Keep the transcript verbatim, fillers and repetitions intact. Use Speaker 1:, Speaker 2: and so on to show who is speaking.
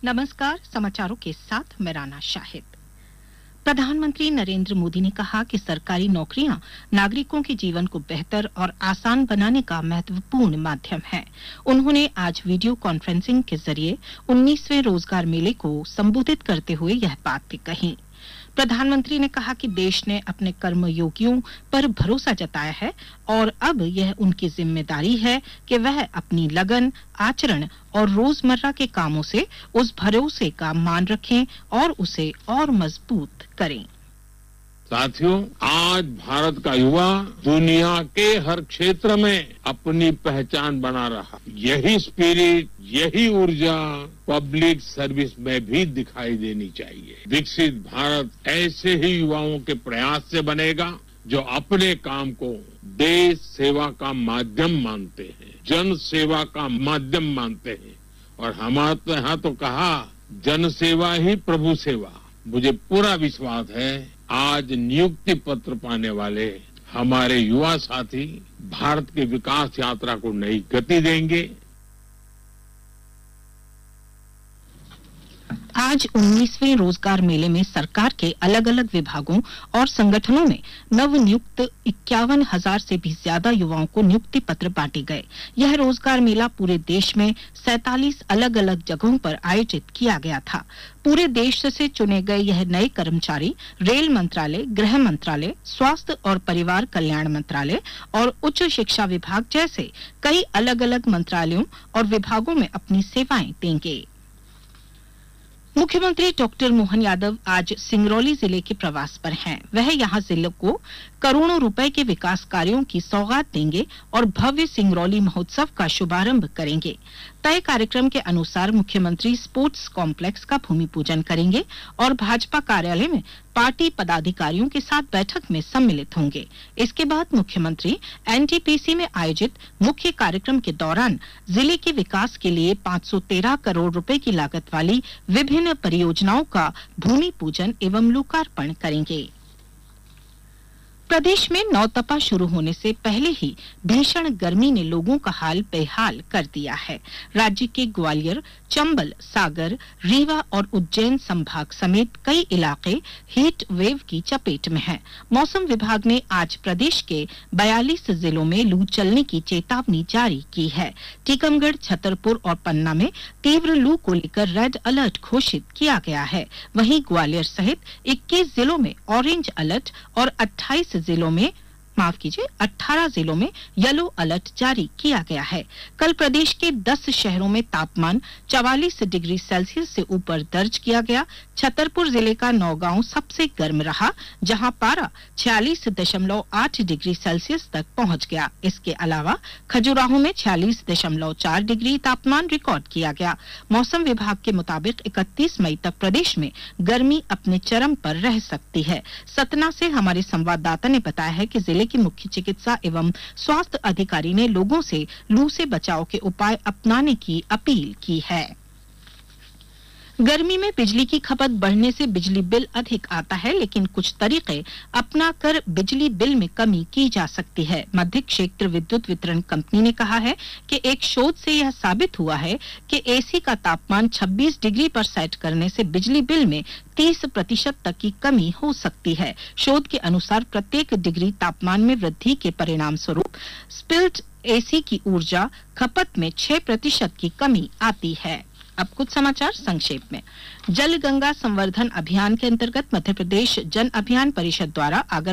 Speaker 1: नमस्कार, समाचारों के साथ मैं राना शाहिद। प्रधानमंत्री नरेंद्र मोदी ने कहा कि सरकारी नौकरियां नागरिकों के जीवन को बेहतर और आसान बनाने का महत्वपूर्ण माध्यम है। उन्होंने आज वीडियो कॉन्फ्रेंसिंग के जरिए उन्नीसवें रोजगार मेले को संबोधित करते हुए यह बात भी कही। प्रधानमंत्री ने कहा कि देश ने अपने कर्मयोगियों पर भरोसा जताया है और अब यह उनकी जिम्मेदारी है कि वह अपनी लगन, आचरण और रोजमर्रा के कामों से उस भरोसे का मान रखें और उसे और मजबूत करें।
Speaker 2: साथियों, आज भारत का युवा दुनिया के हर क्षेत्र में अपनी पहचान बना रहा। यही स्पिरिट, यही ऊर्जा पब्लिक सर्विस में भी दिखाई देनी चाहिए। विकसित भारत ऐसे ही युवाओं के प्रयास से बनेगा जो अपने काम को देश सेवा का माध्यम मानते हैं, जन सेवा का माध्यम मानते हैं। और हमारे यहाँ तो कहा, जन सेवा ही प्रभु सेवा। मुझे पूरा विश्वास है आज नियुक्ति पत्र पाने वाले हमारे युवा साथी भारत की विकास यात्रा को नई गति देंगे।
Speaker 1: आज उन्नीसवें रोजगार मेले में सरकार के अलग अलग विभागों और संगठनों में नव नियुक्त इक्यावन हजार से भी ज्यादा युवाओं को नियुक्ति पत्र बांटे गए। यह रोजगार मेला पूरे देश में सैंतालीस अलग अलग जगहों पर आयोजित किया गया था। पूरे देश से चुने गए यह नए कर्मचारी रेल मंत्रालय, गृह मंत्रालय, स्वास्थ्य और परिवार कल्याण मंत्रालय और उच्च शिक्षा विभाग जैसे कई अलग अलग मंत्रालयों और विभागों में अपनी सेवाएं देंगे। मुख्यमंत्री डॉक्टर मोहन यादव आज सिंगरौली जिले के प्रवास पर हैं। वह यहां जिले को करोड़ों रुपए के विकास कार्यों की सौगात देंगे और भव्य सिंगरौली महोत्सव का शुभारंभ करेंगे। तय कार्यक्रम के अनुसार मुख्यमंत्री स्पोर्ट्स कॉम्प्लेक्स का भूमि पूजन करेंगे और भाजपा कार्यालय में पार्टी पदाधिकारियों के साथ बैठक में सम्मिलित होंगे। इसके बाद मुख्यमंत्री एनटीपीसी में आयोजित मुख्य कार्यक्रम के दौरान जिले के विकास के लिए पाँच सौ तेरह करोड़ रुपए की लागत वाली विभिन्न परियोजनाओं का भूमि पूजन एवं लोकार्पण करेंगे। प्रदेश में नौतपा शुरू होने से पहले ही भीषण गर्मी ने लोगों का हाल बेहाल कर दिया है। राज्य के ग्वालियर, चंबल, सागर, रीवा और उज्जैन संभाग समेत कई इलाके हीट वेव की चपेट में हैं। मौसम विभाग ने आज प्रदेश के बयालीस जिलों में लू चलने की चेतावनी जारी की है। टीकमगढ़, छतरपुर और पन्ना में तीव्र लू को लेकर रेड अलर्ट घोषित किया गया है। वहीं ग्वालियर सहित इक्कीस जिलों में ऑरेंज अलर्ट और अट्ठाईस जिलों में माफ कीजिए अठारह जिलों में येलो अलर्ट जारी किया गया है। कल प्रदेश के दस शहरों में तापमान चवालीस डिग्री सेल्सियस से ऊपर दर्ज किया गया। छतरपुर जिले का नौगांव सबसे गर्म रहा, जहां पारा छियालीस दशमलव आठ डिग्री सेल्सियस तक पहुंच गया। इसके अलावा खजुराहो में छियालीस दशमलव चार डिग्री तापमान रिकॉर्ड किया गया। मौसम विभाग के मुताबिक इकतीस मई तक प्रदेश में गर्मी अपने चरम पर रह सकती है। सतना से हमारे संवाददाता ने बताया है कि जिले की मुख्य चिकित्सा एवं स्वास्थ्य अधिकारी ने लोगों से लू से बचाव के उपाय अपनाने की अपील की है। गर्मी में बिजली की खपत बढ़ने से बिजली बिल अधिक आता है, लेकिन कुछ तरीके अपना कर बिजली बिल में कमी की जा सकती है। मध्य क्षेत्र विद्युत वितरण कंपनी ने कहा है कि एक शोध से यह साबित हुआ है कि एसी का तापमान छब्बीस डिग्री पर सेट करने से बिजली बिल में तीस प्रतिशत तक की कमी हो सकती है। शोध के अनुसार प्रत्येक डिग्री तापमान में वृद्धि के परिणाम स्वरूप स्पिल्ट एसी की ऊर्जा खपत में छह प्रतिशत की कमी आती है। अब कुछ समाचार संक्षेप में। जल गंगा संवर्धन अभियान के अंतर्गत मध्य प्रदेश जन अभियान परिषद द्वारा आगर